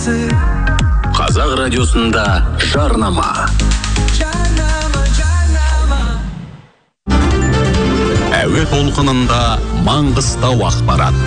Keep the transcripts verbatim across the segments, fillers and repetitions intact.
Қазақ радиосында жарнама. Әуе толқынында Маңғыстау ақпарат.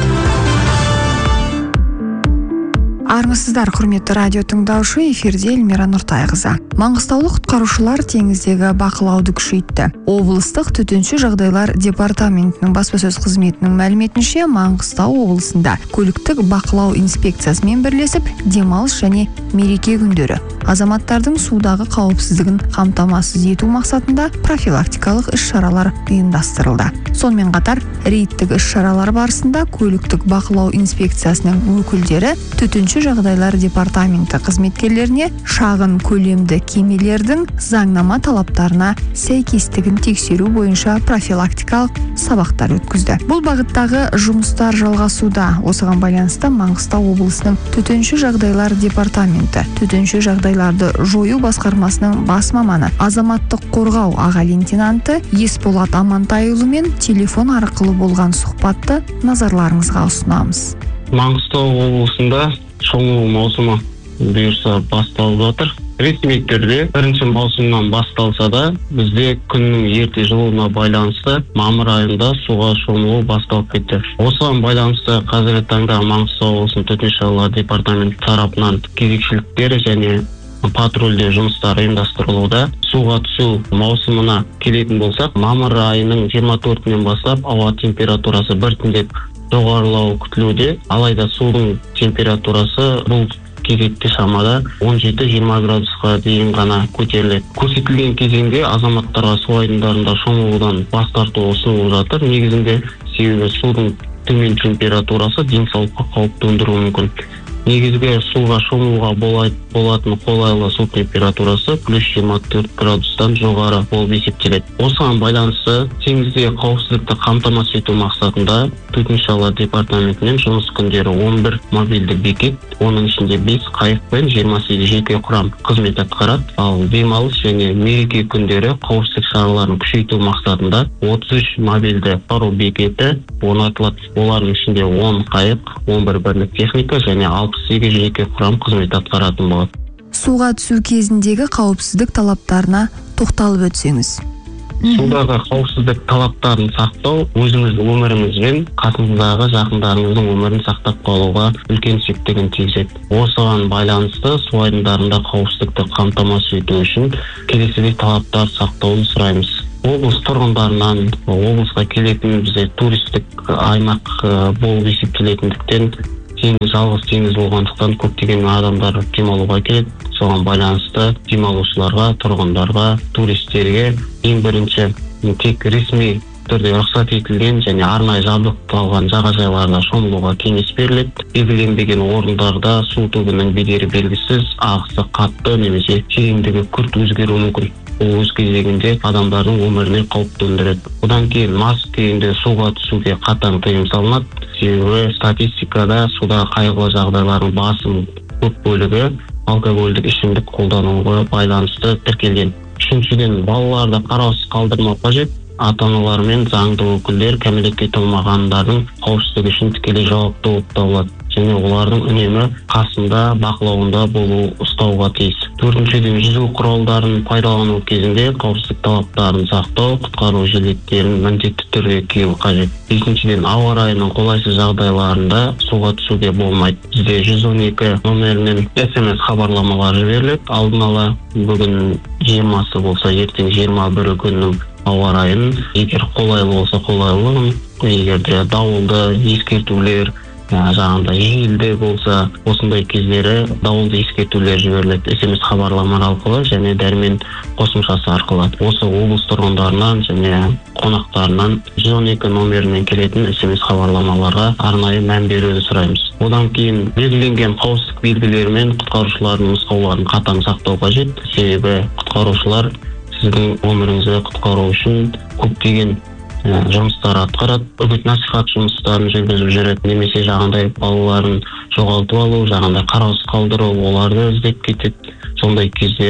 Армысыздар, құрметті радио тыңдаушы, эфирде Эльмира Нұртайқызы. Маңғыстаулық құтқарушылар теңіздегі бақылауды күшейтті. Облыстық төтенше жағдайлар департаментінің баспасөз қызметінің мәліметінше, Маңғыстау облысында көліктік бақылау инспекциясымен бірлесіп, демалыс және мереке күндері азаматтардың судағы қауіпсіздігін қамтамасыз ету мақсатында профилактикалық іс-шаралар ұйымдастырылды. Сонымен қатар, рейдтік іс-шаралар барысында көліктік бақылау инспекциясының өкілдері төтенше жағдайлар департаменті қызметкерлеріне шағын көлемді кемелердің заңнама талаптарына сәйкестігін тексеру бойынша профилактикалық сабақтар өткізді. Бұл бағыттағы жұмыстар жалғасуда. Осыған байланысты Маңғыстау облысының төтенше жағдайлар департаменті, төтенше жағдайларды жою басқармасының бас маманы, азаматтық қорғау аға лейтенанты Есболат Амантайұлымен телефон арқылы болған сұхбатты назарларыңызға ұсынамыз. Маңғыстау облысында шомылу маусымы бұйырса басталып жатыр. Ресми түрде бірінші маусымнан басталса да, бізде күннің ерте жылуына байланысты мамыр айында суға шомылу басталып кетті. Осыған байланысты қазіргі таңда Маңғыстау облысының төтенше жағдайлар департаменті тарапынан кезекшіліктері және патрульдеу жұмыстары ұйымдастырылуда. Суға түсу маусымына келетін болсақ, мамыр айының жиырма төртінен бастап ауа температурасы біртіндеп жоғарылауы күтілуде. Алайда судың температурасы бұл кезекте шамада он жеті жиырма градусқа дейін ғана көтеріледі. Көрсетілген кезеңде азаматтарға су айдындарында шомылудан бас тарту ұсынылып жатыр. Негізінде себебі судың төмен температурасы денсаулыққа қауіп төндіруі мүмкін. Негізгі суға шомылуға болатын қолайлы су температурасы плюс жиырма төрт градустан жоғары болып есептеледі. Осыған байланысты теңізде қауіпсіздікті қамтамасыз ету мақсатында төтенше жағдайлар департаментінен жұмыс күндері он бір мобильді бекет, оның ішінде бес қайық пен жиырма сегіз жеке құрам қызмет атқарады. Ал демалыс және мереке күндері қауіпсіздік шараларын күшейту мақсатында отыз үш мобильді құтқару бекеті орнатылады. Олардың ішінде он қайық, он бір бірлік техника және алпыс сегіз жеке құрам қызмет атқаратын болады. Суға түсу кезіндегі қауіпсіздік талаптарына тоқталып өтсеңіз. Судағы қауіпсіздік талаптарын сақтау өзіңіздің өміріңіз бен қасыңыздағы жақындарыңыздың өмірін сақтап қалуға үлкен септігін тигізеді. Осыған байланысты су айдындарында қауіпсіздікті қамтамасыз ету үшін келесідей талаптар сақтауын сұраймыз. Облыс тұрғындарынан облысқа келетін бізде туристік аймақ болып есептелетіндіктен теңіз жалғыз теңіз болғандықтан көптеген адамдар демалуға келеді. Соған байланысты демалушыларға, тұрғындарға, туристерге ең бірінші тек ресми түрде рұқсат етілген және арнайы жабдықталған жағажайларда шомылуға кеңес беріледі. Белгіленбеген орындарда су түбінің бедері белгісіз, ағысы қатты немесе тереңдігі күрт өзгеруі мүмкін. Ол өз кезегінде адамдардың өміріне қауіп төндіреді. Одан кейін мас күйінде суға түсуге қатаң тыйым салынады. Себебі статистикада суда қайғылы жағдайлардың басым көп бөлігі алкогольдік ішімдік қолдануға байланысты тіркелген. Үшіншіден, балаларды қараусыз қалдырмау қажет. Ата-аналар мен заңды өкілдер кәмелетке толмағандардың қауіпсіздігі үшін тікелей жауапты болып табылады. Және олардың үнемі қасында, бақылауында болу ұстауға тиіс. Төртіншіден, жүзу құралдарын пайдалану кезінде қауіпсіздік талаптарын сақтау, құтқару жилеттерін міндетті түрде кию қажет. Бесіншіден, ауа райының қолайсыз жағдайларында суға түсуге болмайды. Бізде жүз он екі номерінен эс эм эс хабарламалар жіберіледі. Алдын ала бүгін жиырмасы болса, ертең жиырма бірі күннің ауа райын, егер қолайлы болса қолайлылығын, егер де дауылды ескертулер, жаңағындай желді болса, осындай кездері дауылды ескертулер жіберіледі эс эм эс хабарламалар арқылы және дәрмен қосымшасы арқылы. Осы облыс тұрғындарынан және қонақтарынан жүз он екі номерінен келетін эс эм эс хабарламаларға арнайы мән беруді сұраймыз. Одан кейін белгіленген қауіпсіздік белгілері мен құтқарушылардың нұсқауларын қатаң сақтау қажет. Себебі құтқарушылар сіздің өміріңізді құтқару үшін көптеген жұмыстар атқарады. Үгіт насихат жұмыстарын жүргізіп жүреді, немесе жаңағындай балаларын жоғалтып алу, жаңағындай қараусыз қалдыру, оларды іздеп кетеді. Сондай кездері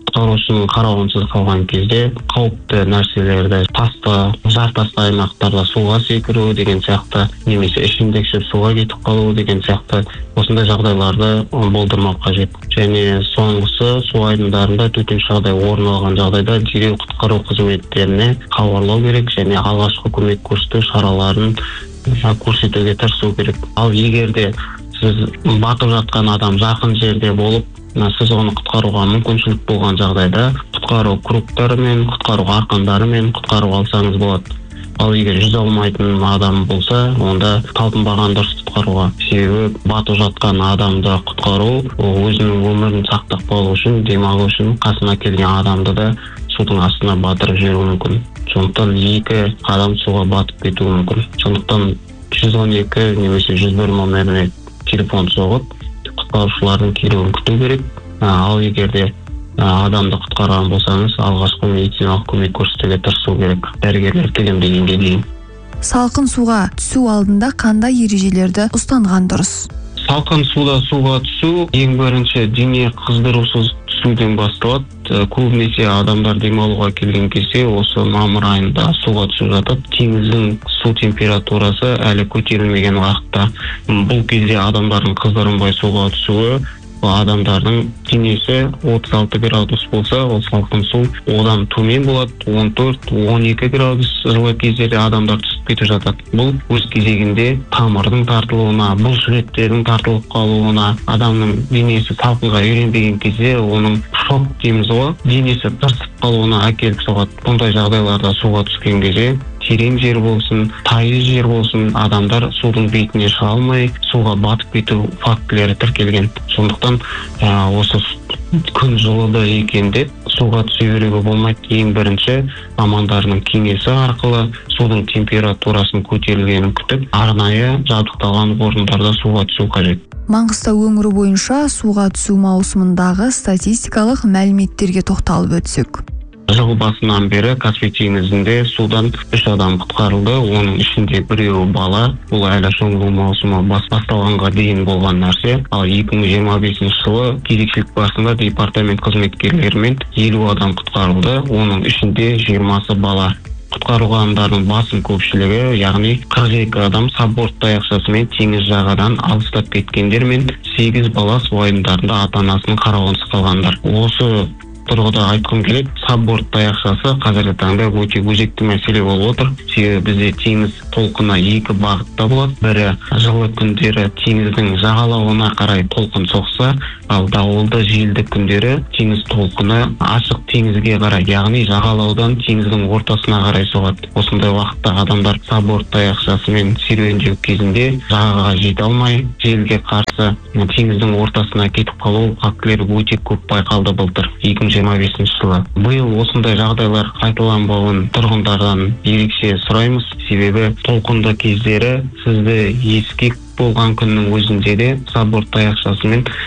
құтқарушының қарауынсыз қалған кезде қауіпті нәрселерді тасты, жартасты аймақтарда суға секіру деген сияқты, немесе ішімдік ішіп суға кетіп қалу деген сияқты осындай жағдайларды болдырмау қажет. Және соңғысы, су айдындарында төтенше жағдай орын алған жағдайда дереу құтқару қызметтеріне хабарлау керек және алғашқы көмек көрсету шараларын көрсетуге тырысу керек. Ал егер де сіз батып жатқан адам жақын жерде болып, сіз оны құтқаруға мүмкіншілік болған жағдайда құтқару кругтарымен, құтқару арқандарымен құтқару алсаңыз болады. Ал егер жүзе алмайтын адам болса, онда талпынбаған дұрыс құтқаруға. Себебі батып жатқан адамды құтқару, өзінің өмірін сақтап қалу үшін, демалу үшін қасына келген адамды да судың астына батырып жіберуі мүмкін. Сондықтан екі адам суға батып кетуі мүмкін. Сондықтан жүз он екі немесе жүз бір номеріне телефон соғып, құтқарушылардың келуін күту керек. Ал егер де адамды құтқарған болсаңыз, алғашқы медициналық көмек көрсетуге тырысу керек. Дәрігерлер келем дегенге дейін. Салқын суға түсу алдында қандай ережелерді ұстанған дұрыс? Салқын суда суға түсу ең бірінші дене қыздырусыз түсуден басталады. Көбінесе адамдар демалуға келген кезде осы мамыр айында суға түсіп жатады. Теңіздің су температурасы әлі көтерілмеген уақытта. Бұл кезде адамдардың қыздырынбай суға түсуі, адамдардың денесі отыз алты градус болса, ол салқын су одан төмен болады, он төрт он екі градус жылы кездерде адамдар түсіп кетіп жатады. Бұл өз кезегінде тамырдың тартылуына, бұлшықеттердің тартылып қалуына, адамның денесі салқынға үйренбеген кезде оның шок дейміз ғой, денесі тырысып қалуына әкеліп соғады. Бұндай жағдайларда суға түскен кезде терең жер болсын, тайыз жер болсын, адамдар судың бетіне шыға алмай, суға батып кету фактілері тіркелген. Сондықтан осы күн жылыды екен деп суға түсе беруге болмайды. Ең бірінші мамандарының кеңесі арқылы судың температурасының көтерілгенін күтіп, арнайы жабдықталған орындарда суға түсу қажет. Маңғыстау өңірі бойынша суға түсу маусымындағы статистикалық мәліметтерге тоқталып өтсек. Жыл басынан бері Каспий теңізінде судан үш адам құтқарылды, оның ішінде біреуі бала. Бұл әлі шомылу маусымы басталғанға дейін болған нәрсе. Ал екі мың жиырма бесінші жылы кезекшілік барысында департамент қызметкерлерімен елу адам құтқарылды, оның ішінде жиырмасы бала. Құтқарылғандардың басым көпшілігі, яғни қырық екі адам сабборд таяқшасымен теңіз жағадан алыстап кеткендер мен сегіз бала су айдындарында ата-анасының қарауынсыз қалғандар. Осы тұрғыда айтқым келеді, сабборд таяқшасы қазіргі таңда өте өзекті мәселе болып отыр. Себебі бізде теңіз толқыны екі бағытта болады. Бірі жылы күндері теңіздің жағалауына қарай толқын соқса, ал дауылды желді күндері теңіз толқыны ашық теңізге қарай, яғни жағалаудан теңіздің ортасына қарай соғады. Осындай уақытта адамдар сабборд таяқшасымен серуендеу кезінде жағаға жете алмай, желге қарсы теңіздің ортасына кетіп қалу фактілері өте көп байқалды былтыр, екі мың жиырма бесінші жылы. Биыл осындай жағдайлар қайталанбауын тұрғындардан ерекше сұраймыз. Себебі толқынды кездері сізді ескек болған күннің өзінде де сабборд таяқшасымен